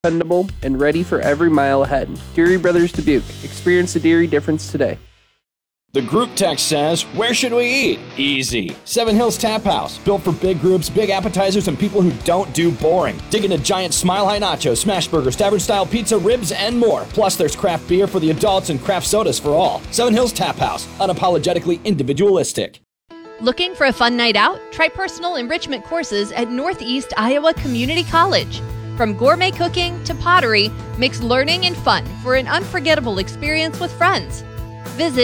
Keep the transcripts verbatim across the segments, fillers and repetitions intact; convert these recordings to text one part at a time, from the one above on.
dependable, and ready for every mile ahead. Deary Brothers Dubuque. Experience the Deary difference today. The group text says, where should we eat? Easy. Seven Hills Tap House. Built for big groups, big appetizers, and people who don't do boring. Dig into giant Smile High nachos, smash burgers, tavern-style pizza, ribs, and more. Plus, there's craft beer for the adults and craft sodas for all. Seven Hills Tap House. Unapologetically individualistic. Looking for a fun night out? Try personal enrichment courses at Northeast Iowa Community College. From gourmet cooking to pottery, mix learning and fun for an unforgettable experience with friends. Visit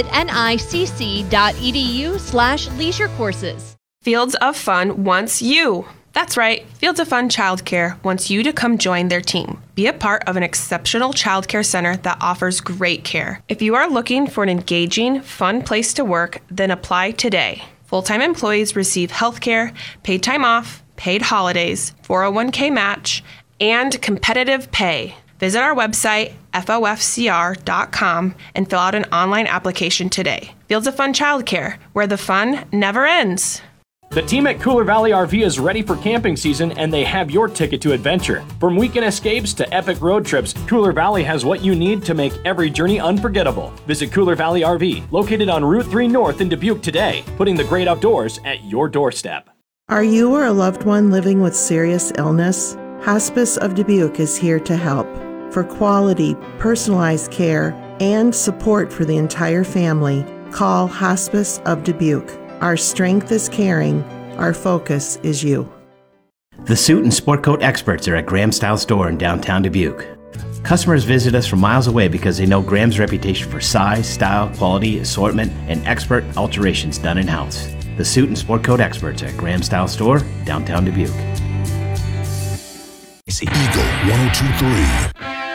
nicc.edu slash leisure courses. Fields of Fun wants you. That's right. Fields of Fun Childcare wants you to come join their team. Be a part of an exceptional childcare center that offers great care. If you are looking for an engaging, fun place to work, then apply today. Full-time employees receive health care, paid time off, paid holidays, four oh one k match, and competitive pay. Visit our website, F O F C R dot com, and fill out an online application today. Fields of Fun Childcare, where the fun never ends. The team at Cooler Valley R V is ready for camping season, and they have your ticket to adventure. From weekend escapes to epic road trips, Cooler Valley has what you need to make every journey unforgettable. Visit Cooler Valley R V, located on Route three North in Dubuque today, putting the great outdoors at your doorstep. Are you or a loved one living with serious illness? Hospice of Dubuque is here to help. For quality, personalized care and support for the entire family, call Hospice of Dubuque. Our strength is caring. Our focus is you. The suit and sport coat experts are at Graham Style Store in downtown Dubuque. Customers visit us from miles away because they know Graham's reputation for size, style, quality, assortment, and expert alterations done in-house. The suit and sport coat experts at Graham Style Store, downtown Dubuque. Eagle one oh two point three.